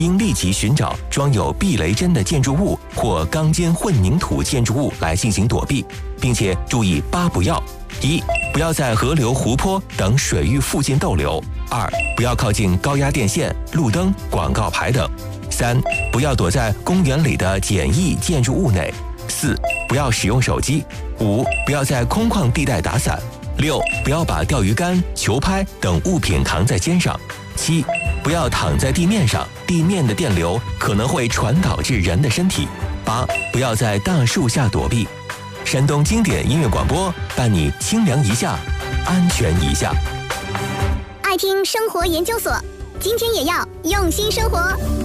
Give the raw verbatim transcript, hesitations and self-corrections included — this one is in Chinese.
应立即寻找装有避雷针的建筑物或钢筋混凝土建筑物来进行躲避，并且注意八不要：一、不要在河流、湖泊等水域附近逗留；二、不要靠近高压电线、路灯、广告牌等；三、不要躲在公园里的简易建筑物内；四、不要使用手机；五、不要在空旷地带打伞；六、不要把钓鱼竿、球拍等物品扛在肩上；七、不要躺在地面上，地面的电流可能会传导至人的身体；八、不要在大树下躲避。山东经典音乐广播，伴你清凉一下，安全一下。 爱听生活研究所，今天也要用心生活。